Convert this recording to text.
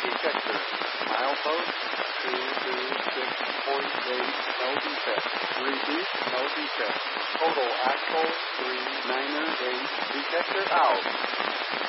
detector. Milepost 226.8, no defect. Repeat, no defect. Total axle 39er 8, detector out.